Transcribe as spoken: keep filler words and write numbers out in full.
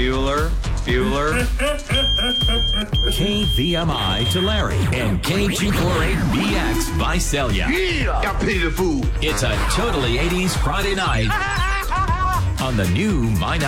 Bueller, Bueller. K V M I Tulare and K two forty-eight B X Visalia. Yeah! Got pity the fool. It's a totally eighties Friday night on the new My